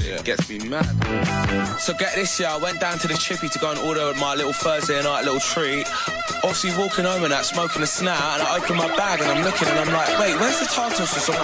gets me mad. So get this, I went down to the Chippy to go and order my little Thursday night little treat. Obviously walking home and that, smoking a snap, and I open my bag and I'm looking and I'm like, wait, where's the tartar sauce on